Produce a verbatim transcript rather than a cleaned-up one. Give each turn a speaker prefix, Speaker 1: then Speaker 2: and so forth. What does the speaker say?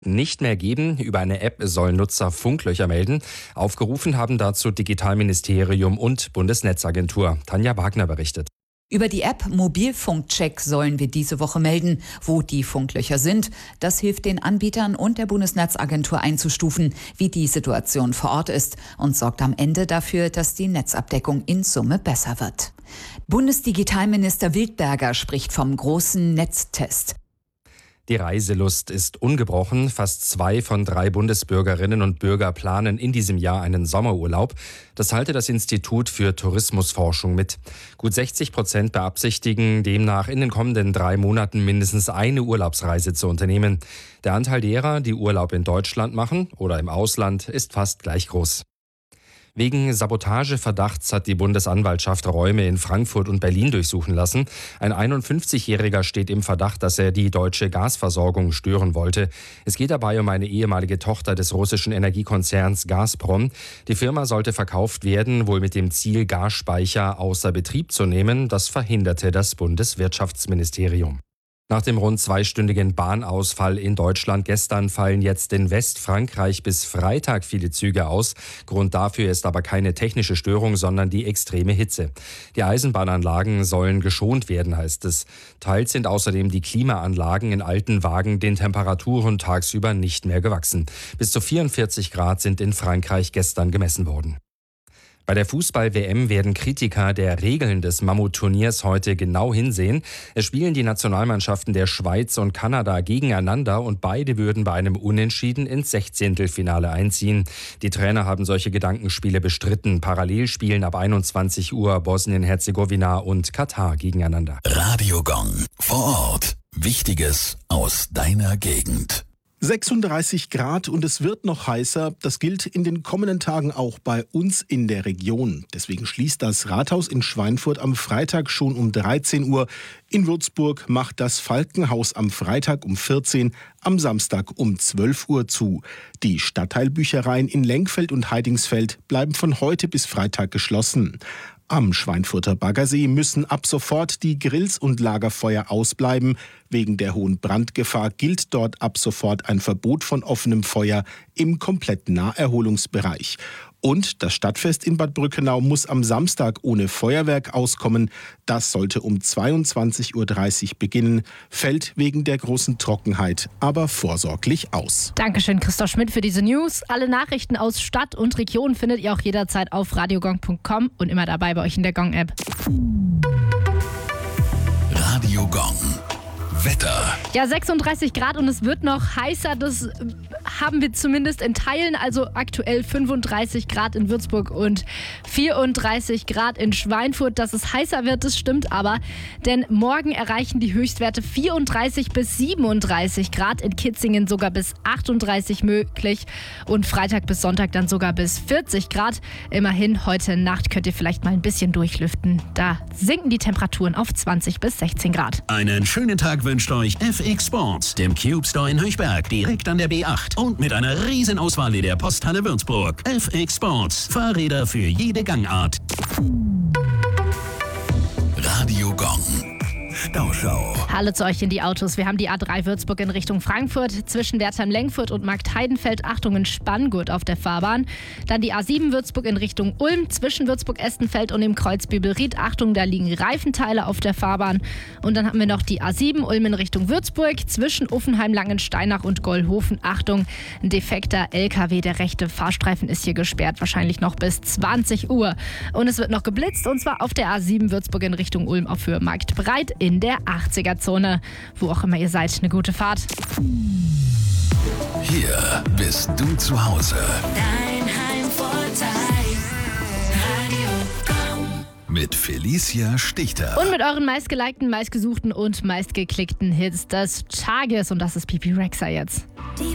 Speaker 1: nicht mehr geben. Über eine App sollen Nutzer Funklöcher melden. Aufgerufen haben dazu Digitalministerium und Bundesnetzagentur. Tanja Wagner berichtet.
Speaker 2: Über die App Mobilfunkcheck sollen wir diese Woche melden, wo die Funklöcher sind. Das hilft den Anbietern und der Bundesnetzagentur einzustufen, wie die Situation vor Ort ist und sorgt am Ende dafür, dass die Netzabdeckung in Summe besser wird. Bundesdigitalminister Wildberger spricht vom großen Netztest.
Speaker 1: Die Reiselust ist ungebrochen. Fast zwei von drei Bundesbürgerinnen und Bürger planen in diesem Jahr einen Sommerurlaub. Das teilte das Institut für Tourismusforschung mit. Gut sechzig Prozent beabsichtigen demnach in den kommenden drei Monaten mindestens eine Urlaubsreise zu unternehmen. Der Anteil derer, die Urlaub in Deutschland machen oder im Ausland, ist fast gleich groß. Wegen Sabotageverdachts hat die Bundesanwaltschaft Räume in Frankfurt und Berlin durchsuchen lassen. Ein einundfünfzigjähriger steht im Verdacht, dass er die deutsche Gasversorgung stören wollte. Es geht dabei um eine ehemalige Tochter des russischen Energiekonzerns Gazprom. Die Firma sollte verkauft werden, wohl mit dem Ziel, Gasspeicher außer Betrieb zu nehmen. Das verhinderte das Bundeswirtschaftsministerium. Nach dem rund zweistündigen Bahnausfall in Deutschland gestern fallen jetzt in Westfrankreich bis Freitag viele Züge aus. Grund dafür ist aber keine technische Störung, sondern die extreme Hitze. Die Eisenbahnanlagen sollen geschont werden, heißt es. Teils sind außerdem die Klimaanlagen in alten Wagen den Temperaturen tagsüber nicht mehr gewachsen. Bis zu vierundvierzig Grad sind in Frankreich gestern gemessen worden. Bei der Fußball-W M werden Kritiker der Regeln des Mammut-Turniers heute genau hinsehen. Es spielen die Nationalmannschaften der Schweiz und Kanada gegeneinander und beide würden bei einem Unentschieden ins Sechzehntelfinale einziehen. Die Trainer haben solche Gedankenspiele bestritten. Parallel spielen ab einundzwanzig Uhr Bosnien-Herzegowina und Katar gegeneinander.
Speaker 3: Radio Gong. Vor Ort. Wichtiges aus deiner Gegend.
Speaker 4: sechsunddreißig Grad und es wird noch heißer. Das gilt in den kommenden Tagen auch bei uns in der Region. Deswegen schließt das Rathaus in Schweinfurt am Freitag schon um dreizehn Uhr. In Würzburg macht das Falkenhaus am Freitag um vierzehn, am Samstag um zwölf Uhr zu. Die Stadtteilbüchereien in Lenkfeld und Heidingsfeld bleiben von heute bis Freitag geschlossen. Am Schweinfurter Baggersee müssen ab sofort die Grills und Lagerfeuer ausbleiben. Wegen der hohen Brandgefahr gilt dort ab sofort ein Verbot von offenem Feuer im kompletten Naherholungsbereich. Und das Stadtfest in Bad Brückenau muss am Samstag ohne Feuerwerk auskommen. Das sollte um zweiundzwanzig Uhr dreißig beginnen, fällt wegen der großen Trockenheit aber vorsorglich aus.
Speaker 5: Dankeschön, Christoph Schmidt, für diese News. Alle Nachrichten aus Stadt und Region findet ihr auch jederzeit auf radiogong punkt com und immer dabei bei euch in der Gong-App.
Speaker 3: Radio Gong. Wetter.
Speaker 5: Ja, sechsunddreißig Grad und es wird noch heißer. Das haben wir zumindest in Teilen. Also aktuell fünfunddreißig Grad in Würzburg und vierunddreißig Grad in Schweinfurt. Dass es heißer wird, das stimmt aber. Denn morgen erreichen die Höchstwerte vierunddreißig bis siebenunddreißig Grad. In Kitzingen sogar bis achtunddreißig möglich. Und Freitag bis Sonntag dann sogar bis vierzig Grad. Immerhin, heute Nacht könnt ihr vielleicht mal ein bisschen durchlüften. Da sinken die Temperaturen auf zwanzig bis sechzehn Grad.
Speaker 3: Einen schönen Tag wünscht euch F X Sports, dem Cube Store in Höchberg, direkt an der B acht und mit einer riesen Auswahl in der Posthalle Würzburg. F X Sports, Fahrräder für jede Gangart. Radio Gong. Stauschau.
Speaker 5: Hallo zu euch in die Autos. Wir haben die A drei Würzburg in Richtung Frankfurt zwischen Wertheim-Lengfurt und Marktheidenfeld. Achtung in Spanngurt auf der Fahrbahn. Dann die A sieben Würzburg in Richtung Ulm zwischen Würzburg-Estenfeld und dem Kreuz Bibelried. Achtung, da liegen Reifenteile auf der Fahrbahn. Und dann haben wir noch die A sieben Ulm in Richtung Würzburg zwischen Uffenheim, Langensteinach und Gollhofen. Achtung, ein defekter L K W. Der rechte Fahrstreifen ist hier gesperrt, wahrscheinlich noch bis zwanzig Uhr. Und es wird noch geblitzt und zwar auf der A sieben Würzburg in Richtung Ulm auf Höhe Marktbreit in der achtziger-Zone. Wo auch immer ihr seid, eine gute Fahrt.
Speaker 3: Hier bist du zu Hause.
Speaker 6: Dein Heimvorteil. Radio Gong.
Speaker 3: Mit Felicia Stichter.
Speaker 5: Und mit euren meistgelikten, meistgesuchten und meistgeklickten Hits des Tages. Und das ist Pipi Rexha jetzt.